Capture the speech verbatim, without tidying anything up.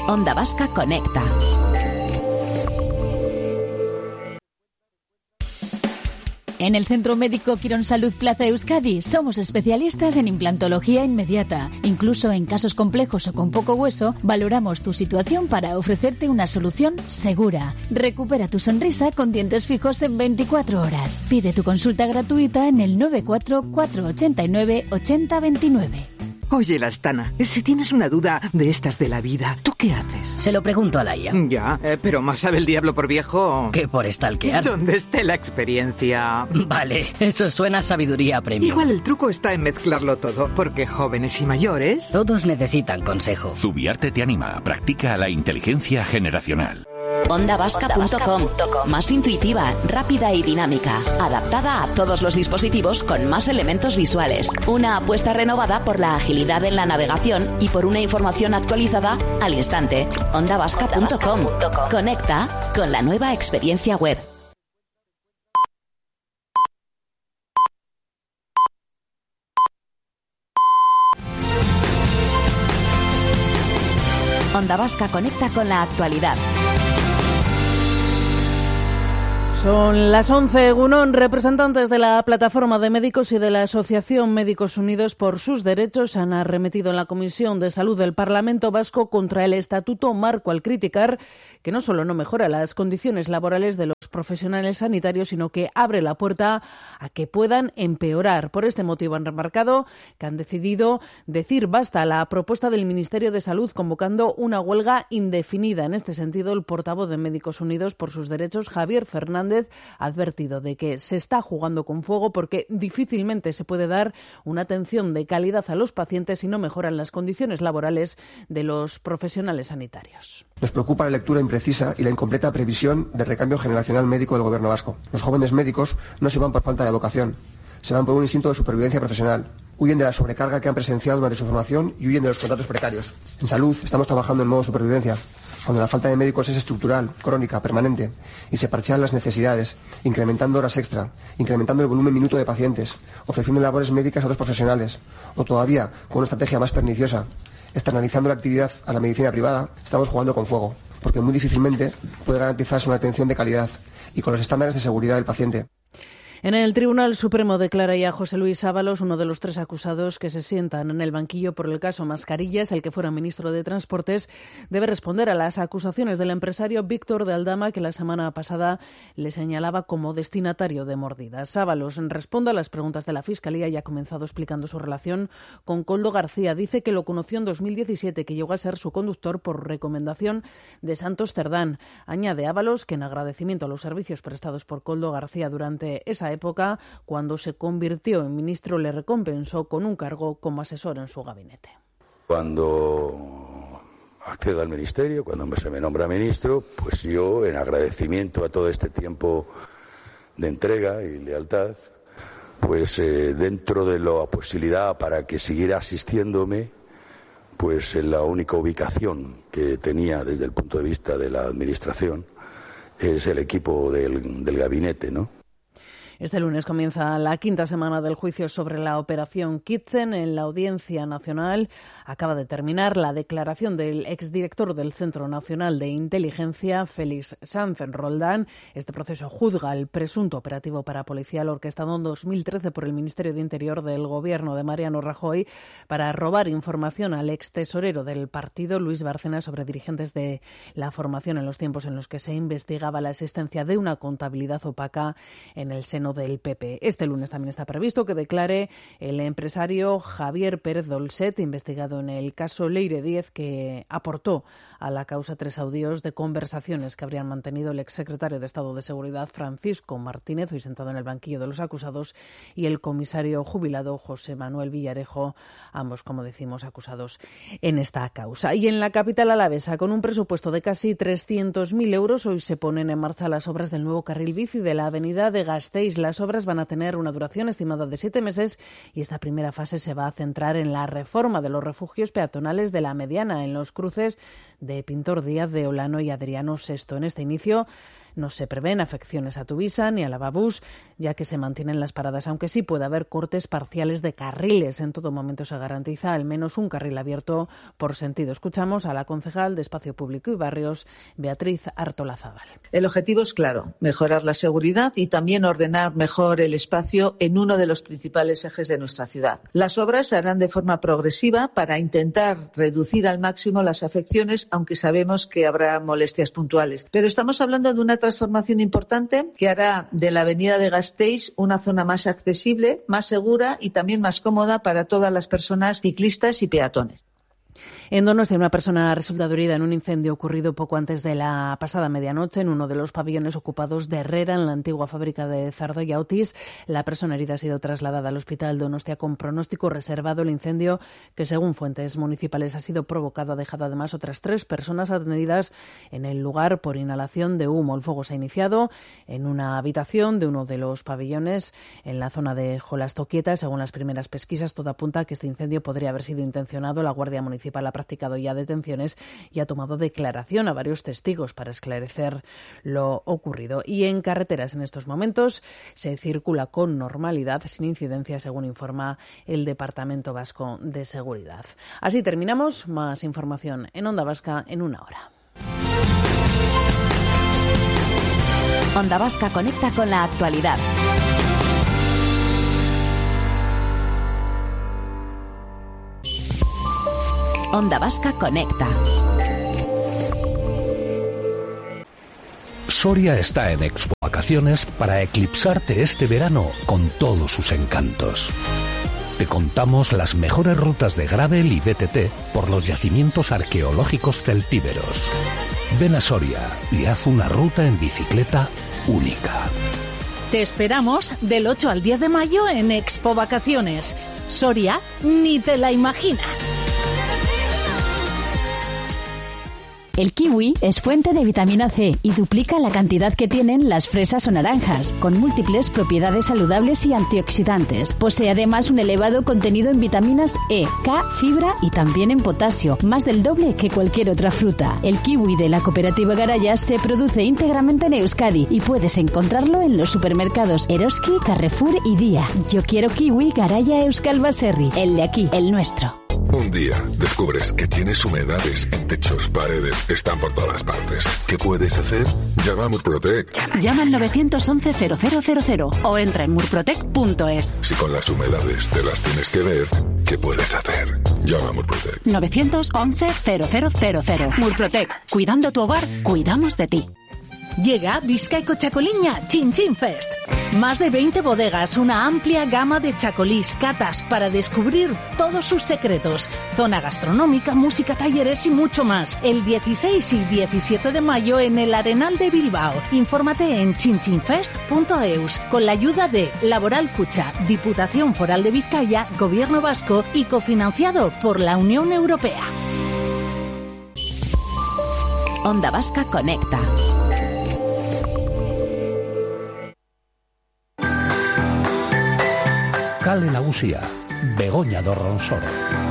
Onda Vasca Conecta. En el Centro Médico Quirónsalud Plaza Euskadi somos especialistas en implantología inmediata. Incluso en casos complejos o con poco hueso, valoramos tu situación para ofrecerte una solución segura. Recupera tu sonrisa con dientes fijos en veinticuatro horas. Pide tu consulta gratuita en el nueve cuatro cuatro ocho nueve ocho cero dos nueve. Oye, Lastana, si tienes una duda de estas de la vida, ¿tú qué haces? Se lo pregunto a Laia. Ya, eh, pero más sabe el diablo por viejo que por stalkear. ¿Dónde esté la experiencia? Vale, eso suena a sabiduría premium. Igual el truco está en mezclarlo todo, porque jóvenes y mayores... todos necesitan consejo. Zubiarte te anima, practica la inteligencia generacional. onda vasca punto com. Más intuitiva, rápida y dinámica. Adaptada a todos los dispositivos con más elementos visuales. Una apuesta renovada por la agilidad en la navegación y por una información actualizada al instante. onda vasca punto com. Conecta con la nueva experiencia web. Onda Vasca conecta con la actualidad. Son las once. Egunon, representantes de la Plataforma de Médicos y de la Asociación Médicos Unidos por sus Derechos han arremetido en la Comisión de Salud del Parlamento Vasco contra el Estatuto Marco al criticar que no solo no mejora las condiciones laborales de los profesionales sanitarios, sino que abre la puerta a que puedan empeorar. Por este motivo han remarcado que han decidido decir basta a la propuesta del Ministerio de Salud convocando una huelga indefinida. En este sentido, el portavoz de Médicos Unidos por sus Derechos, Javier Fernández, ha advertido de que se está jugando con fuego porque difícilmente se puede dar una atención de calidad a los pacientes si no mejoran las condiciones laborales de los profesionales sanitarios. Nos preocupa la lectura imprecisa y la incompleta previsión del recambio generacional médico del Gobierno vasco. Los jóvenes médicos no se van por falta de vocación, se van por un instinto de supervivencia profesional. Huyen de la sobrecarga que han presenciado durante su formación y huyen de los contratos precarios. En salud estamos trabajando en modo supervivencia, cuando la falta de médicos es estructural, crónica, permanente, y se parchean las necesidades, incrementando horas extra, incrementando el volumen minuto de pacientes, ofreciendo labores médicas a otros profesionales, o todavía, con una estrategia más perniciosa, externalizando la actividad a la medicina privada, estamos jugando con fuego, porque muy difícilmente puede garantizarse una atención de calidad y con los estándares de seguridad del paciente. En el Tribunal Supremo declara ya José Luis Ábalos, uno de los tres acusados que se sientan en el banquillo por el caso Mascarillas. El que fuera ministro de Transportes debe responder a las acusaciones del empresario Víctor de Aldama, que la semana pasada le señalaba como destinatario de mordidas. Ábalos responde a las preguntas de la Fiscalía y ha comenzado explicando su relación con Koldo García. Dice que lo conoció en dos mil diecisiete, que llegó a ser su conductor por recomendación de Santos Cerdán. Añade Ábalos que en agradecimiento a los servicios prestados por Koldo García durante esa época, cuando se convirtió en ministro, le recompensó con un cargo como asesor en su gabinete. Cuando accedo al ministerio, cuando se me nombra ministro, pues yo, en agradecimiento a todo este tiempo de entrega y lealtad, pues eh, dentro de la posibilidad para que siguiera asistiéndome, pues en la única ubicación que tenía desde el punto de vista de la administración es el equipo del, del gabinete, ¿no? Este lunes comienza la quinta semana del juicio sobre la operación Kitchen. En la Audiencia Nacional acaba de terminar la declaración del exdirector del Centro Nacional de Inteligencia, Félix Sanz Roldán. Este proceso juzga el presunto operativo parapolicial orquestado en dos mil trece por el Ministerio de Interior del Gobierno de Mariano Rajoy para robar información al ex tesorero del partido, Luis Bárcenas, sobre dirigentes de la formación en los tiempos en los que se investigaba la existencia de una contabilidad opaca en el seno del P P. Este lunes también está previsto que declare el empresario Javier Pérez Dolcet, investigado en el caso Leire Díez, que aportó a la causa tres audios de conversaciones que habrían mantenido el exsecretario de Estado de Seguridad Francisco Martínez, hoy sentado en el banquillo de los acusados, y el comisario jubilado José Manuel Villarejo, ambos, como decimos, acusados en esta causa. Y en la capital alavesa, con un presupuesto de casi trescientos mil euros, hoy se ponen en marcha las obras del nuevo carril bici de la avenida de Gasteiz. Las obras van a tener una duración estimada de siete meses y esta primera fase se va a centrar en la reforma de los refugios peatonales de la Mediana, en los cruces de Pintor Díaz de Olano y Adriano sexto. En este inicio No se prevén afecciones a Tuvisa ni a Lavabús, ya que se mantienen las paradas, aunque sí puede haber cortes parciales de carriles. En todo momento se garantiza al menos un carril abierto por sentido. Escuchamos a la concejal de Espacio Público y Barrios, Beatriz Artolazábal. El objetivo es claro, mejorar la seguridad y también ordenar mejor el espacio en uno de los principales ejes de nuestra ciudad. Las obras se harán de forma progresiva para intentar reducir al máximo las afecciones, aunque sabemos que habrá molestias puntuales. Pero estamos hablando de una transformación importante que hará de la avenida de Gasteiz una zona más accesible, más segura y también más cómoda para todas las personas ciclistas y peatones. En Donostia, una persona ha resultado herida en un incendio ocurrido poco antes de la pasada medianoche en uno de los pabellones ocupados de Herrera, en la antigua fábrica de Zardo y Autis. La persona herida ha sido trasladada al hospital Donostia con pronóstico reservado. El incendio, que según fuentes municipales ha sido provocado, ha dejado además otras tres personas atendidas en el lugar por inhalación de humo. El fuego se ha iniciado en una habitación de uno de los pabellones en la zona de Jolastoquieta. Según las primeras pesquisas, todo apunta a que este incendio podría haber sido intencionado. La Guardia Municipal ha practicado ya detenciones y ha tomado declaración a varios testigos para esclarecer lo ocurrido. Y en carreteras en estos momentos se circula con normalidad, sin incidencia, según informa el Departamento Vasco de Seguridad. Así terminamos. Más información en Onda Vasca en una hora. Onda Vasca conecta con la actualidad. Onda Vasca conecta. Soria está en Expo Vacaciones para eclipsarte este verano con todos sus encantos. Te contamos las mejores rutas de gravel y B T T por los yacimientos arqueológicos celtíberos. Ven a Soria y haz una ruta en bicicleta única. Te esperamos del ocho al diez de mayo en Expo Vacaciones. Soria, ni te la imaginas. El kiwi es fuente de vitamina C y duplica la cantidad que tienen las fresas o naranjas, con múltiples propiedades saludables y antioxidantes. Posee además un elevado contenido en vitaminas E, K, fibra y también en potasio, más del doble que cualquier otra fruta. El kiwi de la cooperativa Garaya se produce íntegramente en Euskadi y puedes encontrarlo en los supermercados Eroski, Carrefour y Día. Yo quiero kiwi Garaya Euskal Baserri, el de aquí, el nuestro. Un día descubres que tienes humedades en techos, paredes, están por todas partes. ¿Qué puedes hacer? Llama a Murprotec. Llama al nueve once cero cero cero cero o entra en murprotec punto es. Si con las humedades te las tienes que ver, ¿qué puedes hacer? Llama a Murprotec. nueve once cero cero cero cero. Murprotec. Cuidando tu hogar, cuidamos de ti. Llega Bizkaiko Txakoliña Chin Chin Fest. Más de veinte bodegas, una amplia gama de chacolís, catas para descubrir todos sus secretos. Zona gastronómica, música, talleres y mucho más. El dieciséis y diecisiete de mayo en el Arenal de Bilbao. Infórmate en chinchinfest punto eus con la ayuda de Laboral Cucha, Diputación Foral de Vizcaya, Gobierno Vasco y cofinanciado por la Unión Europea. Onda Vasca conecta. Kale Nagusia, Begoña do Ronsoro.